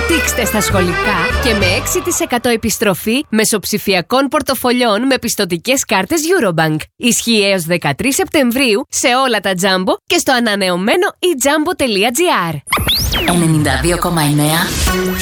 Δείξτε στα σχολικά και με 6% επιστροφή μεσοψηφιακών πορτοφολιών με πιστωτικές κάρτες Eurobank. Ισχύει έως 13 Σεπτεμβρίου σε όλα τα Jumbo και στο ανανεωμένο eJumbo.gr. 92,9